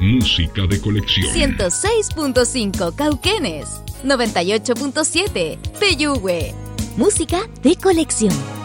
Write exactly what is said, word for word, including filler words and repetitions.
Música de colección. ciento seis punto cinco Cauquenes, noventa y ocho punto siete Peyúgue. Música de colección.